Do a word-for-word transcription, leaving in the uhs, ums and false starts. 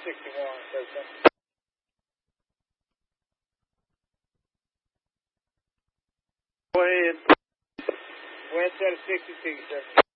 sixty-one, Cessna. Go ahead. West out of sixty-two, sir.